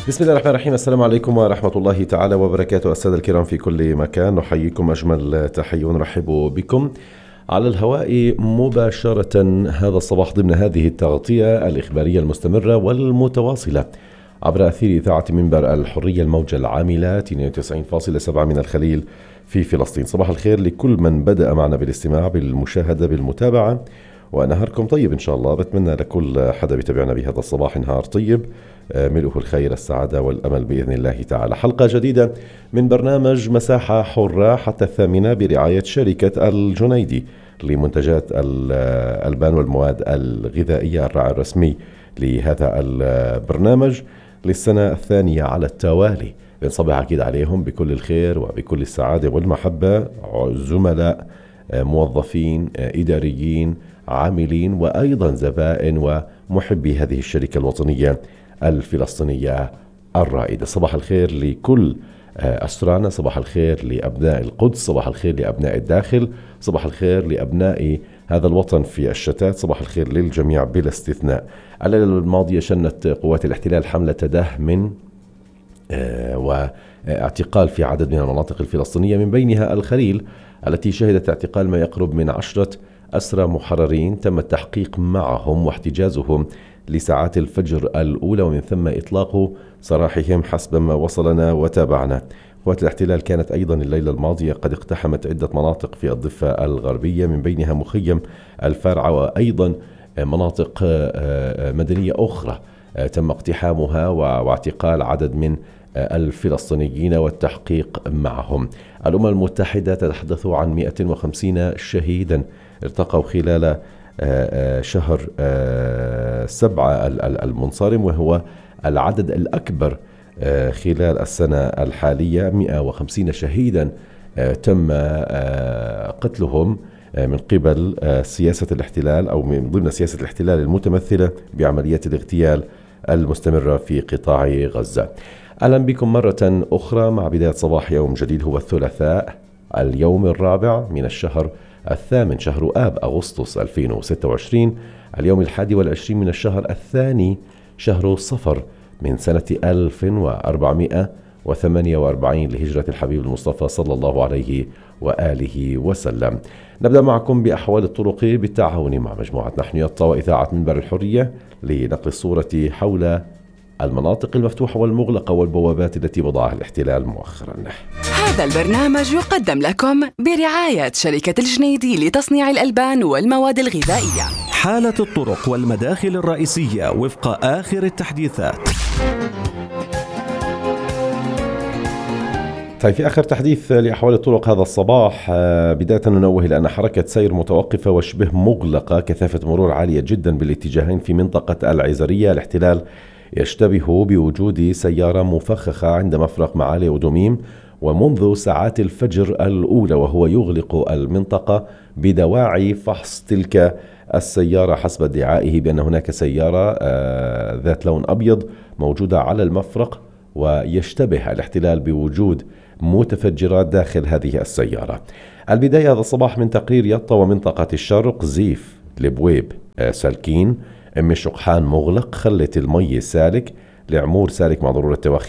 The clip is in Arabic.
بسم الله الرحمن الرحيم. السلام عليكم ورحمة الله تعالى وبركاته. السادة الكرام في كل مكان، نحييكم أجمل تحية ونرحب بكم على الهواء مباشرة هذا الصباح ضمن هذه التغطية الإخبارية المستمرة والمتواصلة عبر أثير إذاعة منبر الحرية الموجة العاملة 92.7 من الخليل في فلسطين. صباح الخير لكل من بدأ معنا بالاستماع، بالمشاهدة، بالمتابعة، ونهاركم طيب إن شاء الله. بتمنى لكل حدا بيتابعنا بهذا الصباح نهار طيب ملؤه الخير، السعادة والأمل بإذن الله تعالى. حلقة جديدة من برنامج مساحة حرة حتى 8 برعاية شركة الجنيدي لمنتجات الألبان والمواد الغذائية، الراعي الرسمي لهذا البرنامج للسنة الثانية على التوالي. بنصبح أكيد عليهم بكل الخير وبكل السعادة والمحبة، زملاء، موظفين، إداريين، عاملين، وأيضا زبائن ومحبي هذه الشركة الوطنية الفلسطينية الرائدة. صباح الخير لكل أسرانا، صباح الخير لأبناء القدس، صباح الخير لأبناء الداخل، صباح الخير لأبناء هذا الوطن في الشتات، صباح الخير للجميع بلا استثناء. الليلة الماضية شنت قوات الاحتلال حملة دهم واعتقال في عدد من المناطق الفلسطينية، من بينها الخليل التي شهدت اعتقال ما يقرب من 10 أسرى محررين تم التحقيق معهم واحتجازهم لساعات الفجر الأولى، ومن ثم إطلاق سراحهم حسب ما وصلنا وتابعنا. قوات الاحتلال كانت أيضا الليلة الماضية قد اقتحمت عدة مناطق في الضفة الغربية، من بينها مخيم الفارعة، وأيضا مناطق مدنية أخرى تم اقتحامها واعتقال عدد من الفلسطينيين والتحقيق معهم. الأمم المتحدة تتحدث عن 150 شهيدا ارتقوا خلال شهر 7 المنصرم، وهو العدد الأكبر خلال السنة الحالية. 150 شهيدا تم قتلهم من قبل سياسة الاحتلال، أو من ضمن سياسة الاحتلال المتمثلة بعمليات الاغتيال المستمرة في قطاع غزة. أهلا بكم مرة أخرى مع بداية صباح يوم جديد. هو الثلاثاء اليوم الرابع من الشهر الثامن، شهر آب، أغسطس 2026، اليوم 21 من الشهر الثاني، شهر صفر، من سنة 1448 لهجرة الحبيب المصطفى صلى الله عليه وآله وسلم. نبدأ معكم بأحوال الطرق بالتعاون مع مجموعة نحن يطا وإذاعة منبر الحرية لنقل الصورة حول المناطق المفتوحة والمغلقة والبوابات التي وضعها الاحتلال مؤخرا. هذا البرنامج يقدم لكم برعاية شركة الجنيدي لتصنيع الألبان والمواد الغذائية. حالة الطرق والمداخل الرئيسية وفق آخر التحديثات. طيب، في آخر تحديث لأحوال الطرق هذا الصباح، بداية ننوه لأن حركة سير متوقفة وشبه مغلقة، كثافة مرور عالية جدا بالاتجاهين في منطقة العزرية. الاحتلال يشتبه بوجود سيارة مفخخة عند مفرق معالي ودميم، ومنذ ساعات الفجر الأولى وهو يغلق المنطقة بدواعي فحص تلك السيارة، حسب ادعائه بأن هناك سيارة ذات لون أبيض موجودة على المفرق، ويشتبه الاحتلال بوجود متفجرات داخل هذه السيارة. البداية هذا الصباح من تقرير يطا ومنطقة الشرق، زيف، البويب، سالكين، أم الشقحان مغلق، خلة المي سالك، العمور سالك مع ضرورة توخي